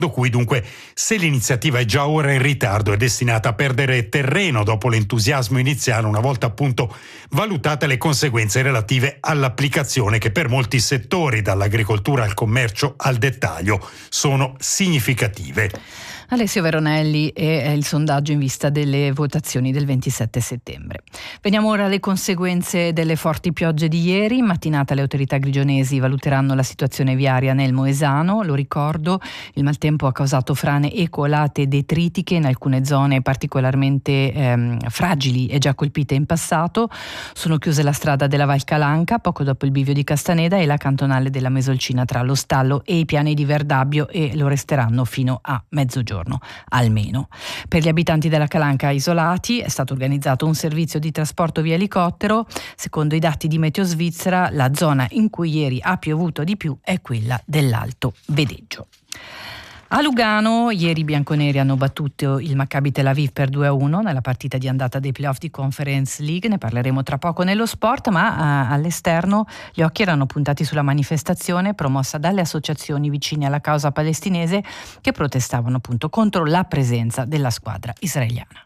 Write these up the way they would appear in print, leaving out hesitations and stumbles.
Dunque, se l'iniziativa è già ora in ritardo, è destinata a perdere terreno dopo l'entusiasmo iniziale, una volta appunto valutate le conseguenze relative all'applicazione che per molti settori, dall'agricoltura al commercio al dettaglio, sono significative. Alessio Veronelli e il sondaggio in vista delle votazioni del 27 settembre. Veniamo ora alle conseguenze delle forti piogge di ieri. In mattinata le autorità grigionesi valuteranno la situazione viaria nel Moesano. Lo ricordo, il maltempo ha causato frane e colate detritiche in alcune zone particolarmente fragili e già colpite in passato. Sono chiuse la strada della Val Calanca poco dopo il bivio di Castaneda e la cantonale della Mesolcina tra lo Stallo e i piani di Verdabbio, e lo resteranno fino a mezzogiorno almeno. Per gli abitanti della Calanca isolati è stato organizzato un servizio di trasporto via elicottero. Secondo i dati di Meteo Svizzera, la zona in cui ieri ha piovuto di più è quella dell'Alto Vedeggio. A Lugano ieri i bianconeri hanno battuto il Maccabi Tel Aviv per 2-1 nella partita di andata dei playoff di Conference League. Ne parleremo tra poco nello sport, ma all'esterno gli occhi erano puntati sulla manifestazione promossa dalle associazioni vicine alla causa palestinese che protestavano appunto contro la presenza della squadra israeliana.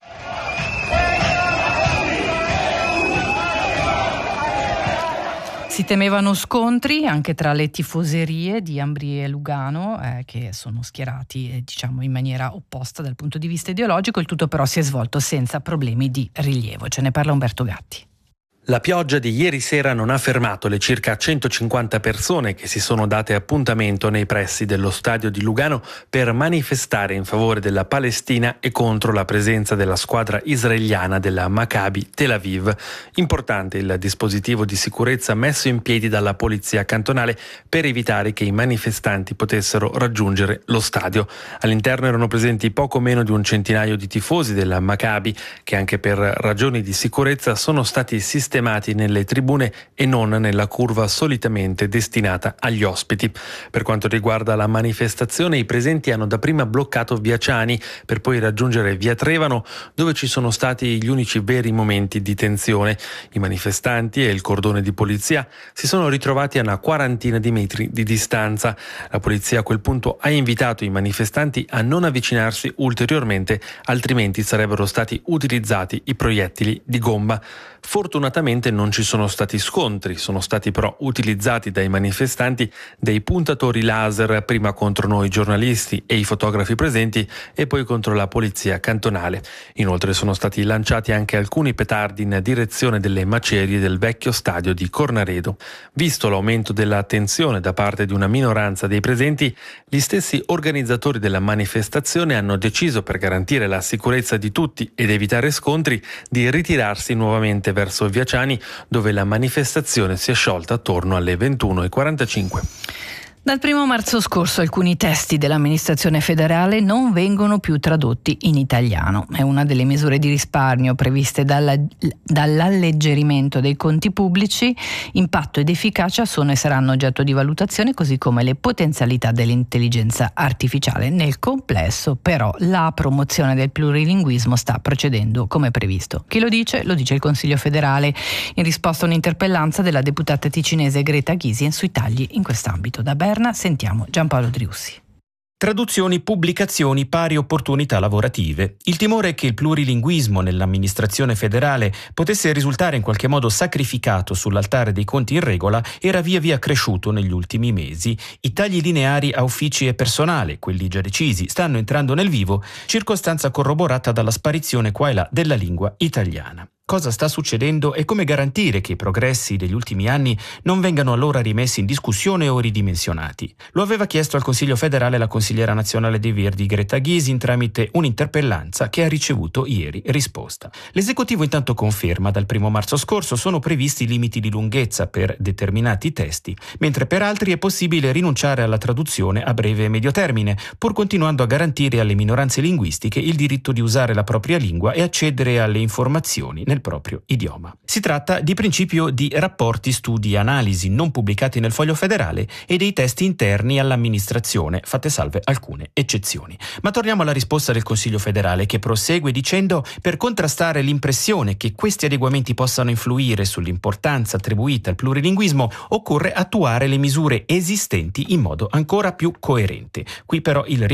Si temevano scontri anche tra le tifoserie di Ambrì e Lugano, che sono schierati diciamo in maniera opposta dal punto di vista ideologico. Il tutto però si è svolto senza problemi di rilievo. Ce ne parla Umberto Gatti. La pioggia di ieri sera non ha fermato le circa 150 persone che si sono date appuntamento nei pressi dello stadio di Lugano per manifestare in favore della Palestina e contro la presenza della squadra israeliana della Maccabi Tel Aviv. Importante il dispositivo di sicurezza messo in piedi dalla polizia cantonale per evitare che i manifestanti potessero raggiungere lo stadio. All'interno erano presenti poco meno di un centinaio di tifosi della Maccabi che anche per ragioni di sicurezza sono stati sistemati nelle tribune e non nella curva solitamente destinata agli ospiti. Per quanto riguarda la manifestazione, i presenti hanno dapprima bloccato via Ciani per poi raggiungere via Trevano, dove ci sono stati gli unici veri momenti di tensione. I manifestanti e il cordone di polizia si sono ritrovati a una quarantina di metri di distanza. La polizia a quel punto ha invitato i manifestanti a non avvicinarsi ulteriormente, altrimenti sarebbero stati utilizzati i proiettili di gomma. Fortunatamente non ci sono stati scontri, sono stati però utilizzati dai manifestanti dei puntatori laser, prima contro noi giornalisti e i fotografi presenti e poi contro la polizia cantonale. Inoltre sono stati lanciati anche alcuni petardi in direzione delle macerie del vecchio stadio di Cornaredo. Visto l'aumento della tensione da parte di una minoranza dei presenti, gli stessi organizzatori della manifestazione hanno deciso, per garantire la sicurezza di tutti ed evitare scontri, di ritirarsi nuovamente verso via Ciani, dove la manifestazione si è sciolta attorno alle 21:45. Dal 1 marzo scorso alcuni testi dell'amministrazione federale non vengono più tradotti in italiano. È una delle misure di risparmio previste dall'alleggerimento dei conti pubblici. Impatto ed efficacia sono e saranno oggetto di valutazione, così come le potenzialità dell'intelligenza artificiale. Nel complesso, però, la promozione del plurilinguismo sta procedendo come previsto. Chi lo dice? Lo dice il Consiglio federale in risposta a un'interpellanza della deputata ticinese Greta Gysin sui tagli in quest'ambito. Da Berna sentiamo Giampaolo Driussi. Traduzioni, pubblicazioni, pari opportunità lavorative. Il timore è che il plurilinguismo nell'amministrazione federale potesse risultare in qualche modo sacrificato sull'altare dei conti in regola era via via cresciuto negli ultimi mesi. I tagli lineari a uffici e personale, quelli già decisi, stanno entrando nel vivo, circostanza corroborata dalla sparizione qua e là della lingua italiana. Cosa sta succedendo e come garantire che i progressi degli ultimi anni non vengano allora rimessi in discussione o ridimensionati? Lo aveva chiesto al Consiglio federale la consigliera nazionale dei Verdi Greta Gysin tramite un'interpellanza che ha ricevuto ieri risposta. L'esecutivo intanto conferma: dal 1 marzo scorso sono previsti limiti di lunghezza per determinati testi, mentre per altri è possibile rinunciare alla traduzione a breve e medio termine, pur continuando a garantire alle minoranze linguistiche il diritto di usare la propria lingua e accedere alle informazioni nel proprio idioma. Si tratta di principio di rapporti, studi e analisi non pubblicati nel Foglio Federale e dei testi interni all'amministrazione, fatte salve alcune eccezioni. Ma torniamo alla risposta del Consiglio federale, che prosegue dicendo: per contrastare l'impressione che questi adeguamenti possano influire sull'importanza attribuita al plurilinguismo, occorre attuare le misure esistenti in modo ancora più coerente. Qui però il